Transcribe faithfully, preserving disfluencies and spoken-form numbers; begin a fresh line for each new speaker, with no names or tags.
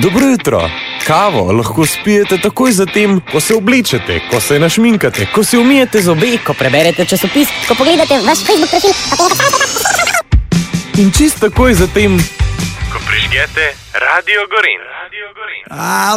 Dobro jutro. Kavo lahko spijete takoj zatem, ko se oblečete, ko se našminkate, ko se umijete zobe,
ko preberete časopis,
ko pogledate vaš Facebook profil.
In čist takoj zatem,
ko prižgete Radio Gorenj. Radio Gorenj.